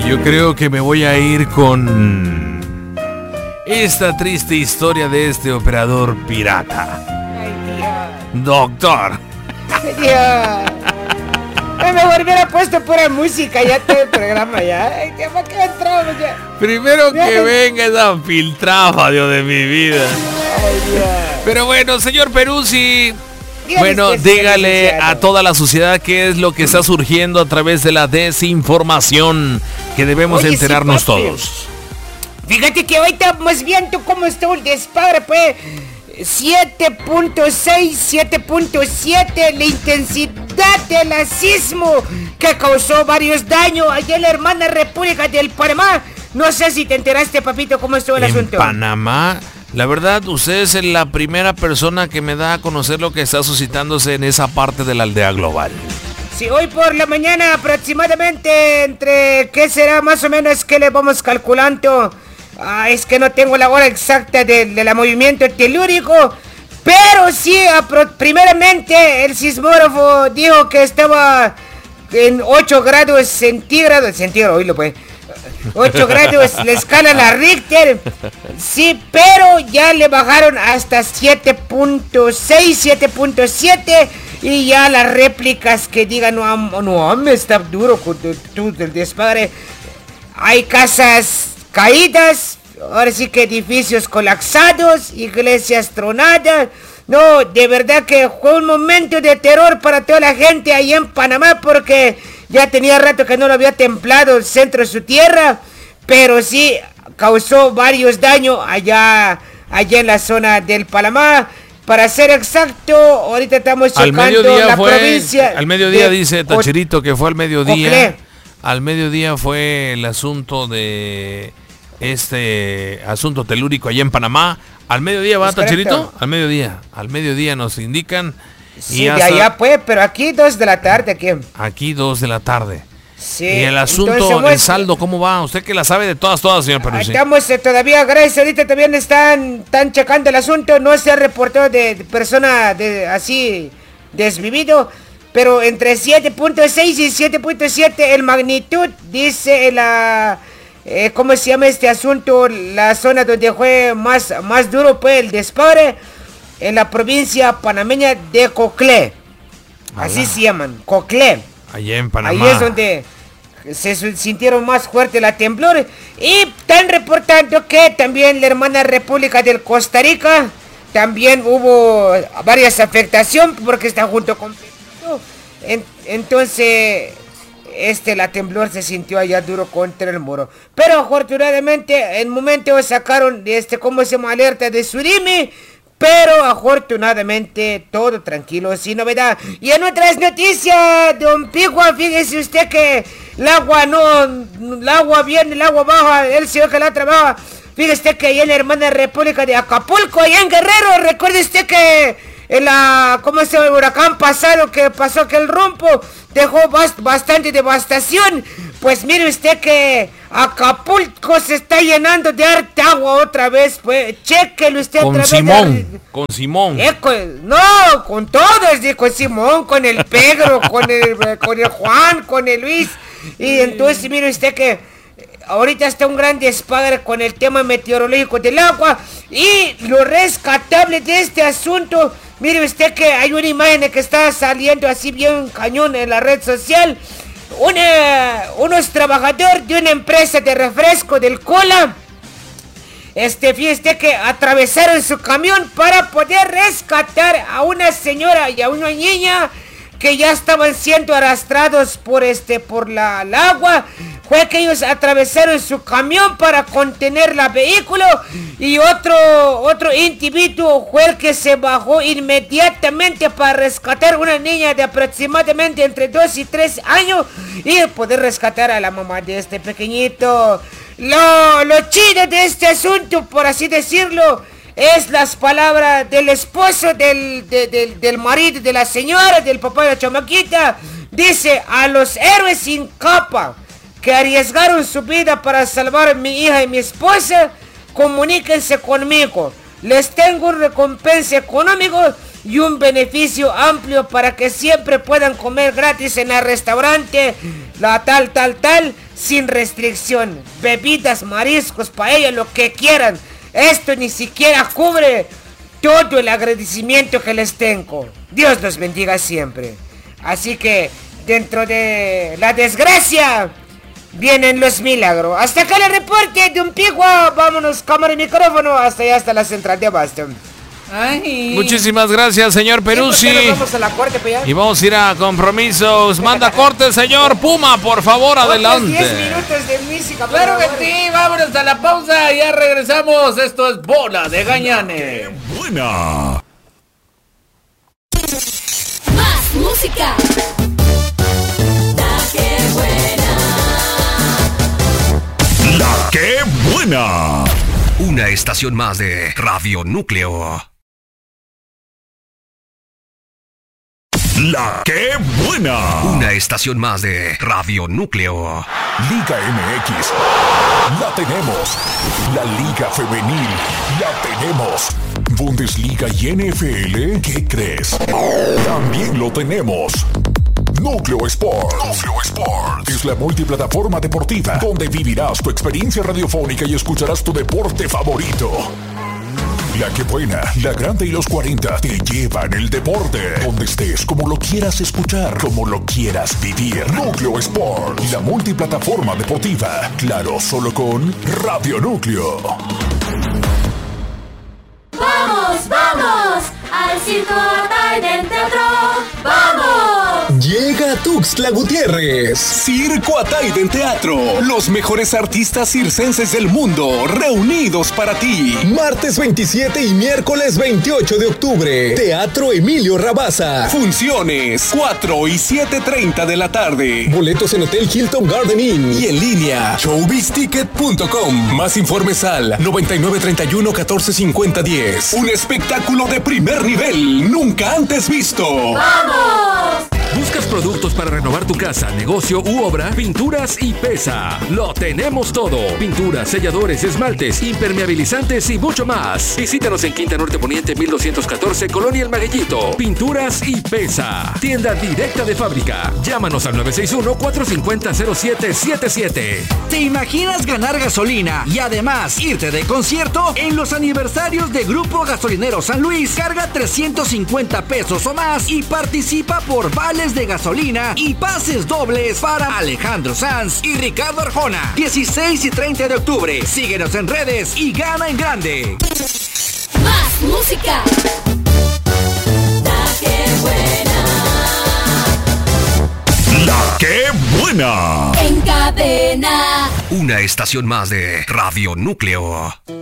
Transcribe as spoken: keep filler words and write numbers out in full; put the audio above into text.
Yo creo que me voy a ir con esta triste historia de este operador pirata. Ay, Dios. Doctor. Dios. Me hubiera puesto pura música ya todo el programa ya. Ay, Dios, ¿para qué entramos ya? Primero que venga esa filtrafa, Dios de mi vida. Ay, Dios. Pero bueno, señor Peruzzi. Dígale Bueno, usted, dígale licenciado. a toda la sociedad qué es lo que está surgiendo a través de la desinformación que debemos Oye, enterarnos sí, papi. todos. Fíjate que ahorita estamos viendo cómo está el despadre, pues. siete punto seis, siete punto siete, la intensidad del sismo que causó varios daños allá en la hermana República del Panamá. No sé si te enteraste, papito, cómo estuvo el En asunto. Panamá, la verdad, usted es la primera persona que me da a conocer lo que está suscitándose en esa parte de la aldea global. Si hoy por la mañana aproximadamente entre, ¿qué será más o menos que le vamos calculando? Ah, es que no tengo la hora exacta del de la movimiento telúrico, pero sí, apro- primeramente el sismógrafo dijo que estaba en ocho grados centígrados, centígrados, oílo pues, ocho grados la escala la Richter, sí, pero ya le bajaron hasta siete punto seis, siete punto siete, y ya las réplicas que digan, no, am- no, me está duro con tu- tu- del despadre. Hay casas caídas, ahora sí que edificios colapsados, iglesias tronadas. No, de verdad que fue un momento de terror para toda la gente ahí en Panamá, porque ya tenía rato que no lo había templado el centro de su tierra, pero sí causó varios daños allá, allá en la zona del Panamá. Para ser exacto, ahorita estamos Al checando mediodía la fue, provincia. al mediodía de dice Co- Tacherito que fue al mediodía. Coclé. Al mediodía fue el asunto de este asunto telúrico allá en Panamá. Al mediodía va, Es correcto. Tacherito. Al mediodía. Al mediodía nos indican. Sí, y de hasta allá pues, pero aquí dos de la tarde, aquí. aquí dos de la tarde. Sí, y el asunto, entonces, el pues, saldo, ¿cómo va? Usted que la sabe de todas, todas, señor Peruzzi. estamos eh, todavía, gracias, ahorita también están, están checando el asunto, no se ha reportado de, de persona de, así desvivido, pero entre siete punto seis y siete punto siete el magnitud, dice la, eh, ¿cómo se llama este asunto? La zona donde fue más, más duro pues el despadre, en la provincia panameña de Coclé, así Alá. se llaman, Coclé. Allá en Panamá. Ahí es donde se su- sintieron más fuerte la temblor. Y están reportando que también la hermana República del Costa Rica también hubo varias afectaciones porque está junto con Perú. En- entonces este la temblor se sintió allá duro contra el muro. Pero afortunadamente en momento sacaron este cómo se llama alerta de Surimi. Pero afortunadamente todo tranquilo, sin novedad. Y en otras noticias, don Pigua, fíjese usted que el agua no, el agua viene, el agua baja, el señor que la trabaja. Fíjese usted que ahí en la hermana República de Acapulco, allá en Guerrero, recuerde usted que en la, ¿cómo se llama? El huracán pasado que pasó aquel rompo, dejó bast- bastante devastación. Pues mire usted que Acapulco se está llenando de harta agua otra vez, pues, chéquelo usted Con otra vez. Simón. Con Simón. Eh, con- no, con todos, di, con Simón, con el Pedro, con el, con el Juan, con el Luis. Y entonces mire usted que ahorita está un gran despadre con el tema meteorológico del agua. Y lo rescatable de este asunto, mire usted que hay una imagen que está saliendo así bien cañón en la red social. Una, unos trabajadores de una empresa de refresco del Cola, este, fíjate que atravesaron su camión para poder rescatar a una señora y a una niña que ya estaban siendo arrastrados por este, por la, el agua. Fue que ellos atravesaron su camión para contener el vehículo y otro, otro individuo fue el que se bajó inmediatamente para rescatar a una niña de aproximadamente entre dos y tres años y poder rescatar a la mamá de este pequeñito. Lo, lo chido de este asunto, por así decirlo, es las palabras del esposo, del, de- del, del marido de la señora, del papá de la chamaquita. Dice, a los héroes sin capa que arriesgaron su vida para salvar a mi hija y mi esposa, comuníquense conmigo. Les tengo un recompensa económico y un beneficio amplio para que siempre puedan comer gratis en el restaurante la tal, tal, tal, sin restricción. Bebidas, mariscos, paella, lo que quieran. Esto ni siquiera cubre todo el agradecimiento que les tengo. Dios los bendiga siempre. Así que, dentro de la desgracia, vienen los milagros. Hasta acá el reporte de un pigua. Vámonos, cámara y micrófono. Hasta allá, hasta la central de Boston. Ay. Muchísimas gracias, señor Peruzzi. Sí, vamos a la corte, pues, y vamos a ir a compromisos. Manda corte, señor Puma, por favor, adelante. diez minutos de música. Claro que sí, vámonos a la pausa. Ya regresamos. Esto es Bola de Gañanes. Buena. Más música. La que buena. La que buena. Una estación más de Radio Núcleo. La que buena. Una estación más de Radio Núcleo. Liga M X. La tenemos. La Liga Femenil. La tenemos. Bundesliga y N F L. ¿Qué crees? También lo tenemos. Núcleo Sport. Núcleo Sport es la multiplataforma deportiva donde vivirás tu experiencia radiofónica y escucharás tu deporte favorito. La que buena, la grande y los cuarenta te llevan el deporte. Donde estés, como lo quieras escuchar, como lo quieras vivir. Núcleo Sport, la multiplataforma deportiva. Claro, solo con Radio Núcleo. ¡Vamos, vamos! ¡Al Circo Ataide Teatro! ¡Vamos! Llega Tuxtla Gutiérrez. Circo Ataide en Teatro. Los mejores artistas circenses del mundo reunidos para ti. Martes veintisiete y miércoles veintiocho de octubre. Teatro Emilio Rabasa. Funciones cuatro y siete treinta de la tarde. Boletos en Hotel Hilton Garden Inn y en línea showbiz ticket punto com. Más informes al noventa y nueve treinta y uno catorce cincuenta diez. Un espectáculo de primer nivel nunca antes visto. ¡Vamos! ¿Buscas productos para renovar tu casa, negocio u obra? Pinturas y Pesa. Lo tenemos todo. Pinturas, selladores, esmaltes, impermeabilizantes y mucho más. Visítanos en Quinta Norte Poniente mil doscientos catorce, Colonia El Magueyito. Pinturas y Pesa. Tienda directa de fábrica. Llámanos al nueve seis uno, cuatro cinco cero, cero siete siete siete. ¿Te imaginas ganar gasolina y además irte de concierto? En los aniversarios de Grupo Gasolinero San Luis, carga trescientos cincuenta pesos o más y participa por vales de gasolina y pases dobles para Alejandro Sanz y Ricardo Arjona. dieciséis y treinta de octubre. Síguenos en redes y gana en grande. Más música. La que buena. La que buena. En cadena. Una estación más de Radio Núcleo.